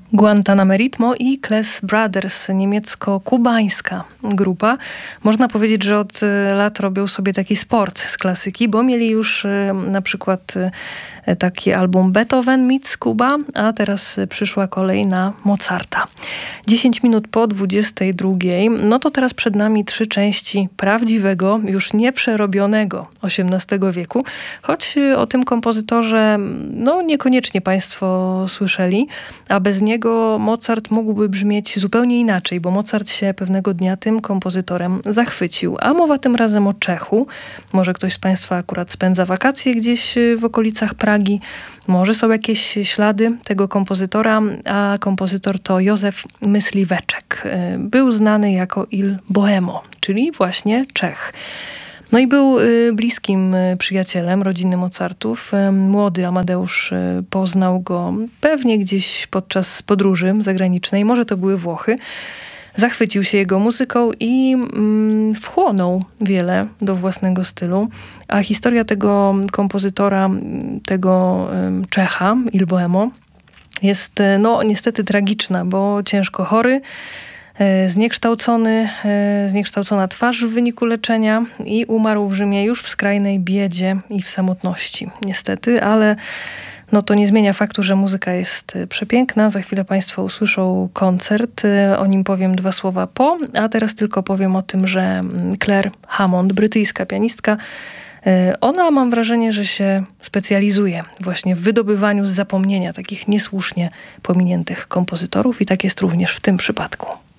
Guantanameritmo i Kless Brothers, niemiecko-kubańska grupa. Można powiedzieć, że od lat robią sobie taki sport z klasyki, bo mieli już na przykład taki album Beethoven meets Kuba, a teraz przyszła kolej na Mozarta. 10 minut po 22. No to teraz przed nami 3 części prawdziwego, już nieprzerobionego XVIII wieku, choć o tym kompozytorze no niekoniecznie Państwo słyszeli, a bez niego Mozart mógłby brzmieć zupełnie inaczej, bo Mozart się pewnego dnia tym kompozytorem zachwycił. A mowa tym razem o Czechu. Może ktoś z Państwa akurat spędza wakacje gdzieś w okolicach Pragi. Może są jakieś ślady tego kompozytora, a kompozytor to Józef Mysliveček. Był znany jako Il Bohemo, czyli właśnie Czech. No i był bliskim przyjacielem rodziny Mozartów. Młody Amadeusz poznał go pewnie gdzieś podczas podróży zagranicznej, może to były Włochy. Zachwycił się jego muzyką i wchłonął wiele do własnego stylu. A historia tego kompozytora, tego Czecha, Il Bohemo, jest no niestety tragiczna, bo ciężko chory, zniekształcona twarz w wyniku leczenia i umarł w Rzymie już w skrajnej biedzie i w samotności. Niestety, ale no to nie zmienia faktu, że muzyka jest przepiękna. Za chwilę Państwo usłyszą koncert. O nim powiem 2 słowa po, a teraz tylko powiem o tym, że Claire Hammond, brytyjska pianistka, ona, mam wrażenie, że się specjalizuje właśnie w wydobywaniu z zapomnienia takich niesłusznie pominiętych kompozytorów i tak jest również w tym przypadku.